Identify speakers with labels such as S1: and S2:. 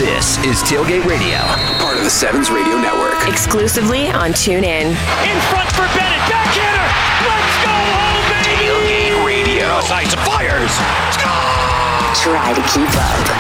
S1: This is Tailgate Radio, part of the Sevens Radio Network.
S2: Exclusively on TuneIn.
S3: In front for Bennett, backhander. Let's go home, baby.
S1: Tailgate Radio.
S3: Sights fires. Score!
S2: Try to keep up.